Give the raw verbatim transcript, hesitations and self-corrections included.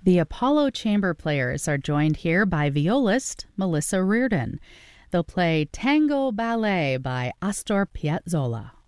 The Apollo Chamber Players are joined here by violist Melissa Reardon. They'll play Tango Ballet by Astor Piazzolla.